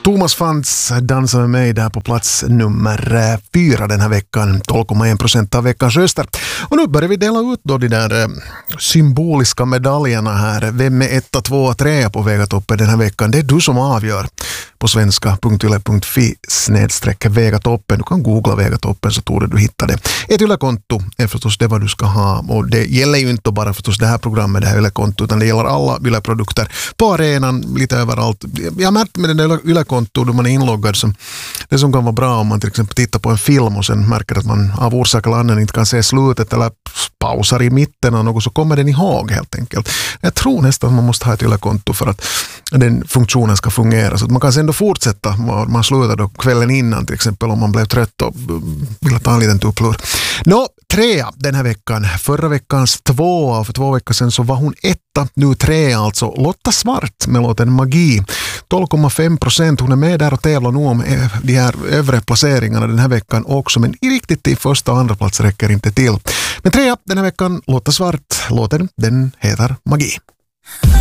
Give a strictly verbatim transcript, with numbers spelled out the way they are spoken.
Thomas Fantz dansar med mig där på plats nummer fyra den här veckan. tolv komma en procent av veckans röster. Och nu börjar vi dela ut då de där eh, symboliska medaljerna här. Vem är etta, två, tre på Vegatoppen den här veckan? Det är du som avgör på svenska punkt yle punkt fi snedstreck Vegatoppen. Du kan googla Vegatoppen så tror du hittar det. Ett Yle-konto är förstås det vad du ska ha. Och det gäller ju inte bara förstås det här programmet, det här Yle-konto, utan det gäller alla Yle-produkter på arenan, lite överallt. Jag har märkt med den där Yle-konto då man är inloggad som, det som kan vara bra om man till exempel tittar på en film och sen märker att man av orsak eller annan inte kan se slutet eller pausar i mitten och något, så kommer den ihåg helt enkelt. Jag tror nästan att man måste ha ett Yle-konto för att den funktionen ska fungera. Så att man kan sen då fortsätta, man slutar då kvällen innan till exempel om man blev trött och vill ta en liten tupplur. Nå, trea den här veckan. Förra veckans tvåa, för två veckor sedan så var hon etta, nu tre alltså. Lotta Svart med låten Magi. tolv komma fem procent. Hon är med där och tävlar nu om de här övre placeringarna den här veckan också, men riktigt i första och andra plats räcker inte till. Men trea den här veckan, Lotta Svart. Låten, den heter Magi.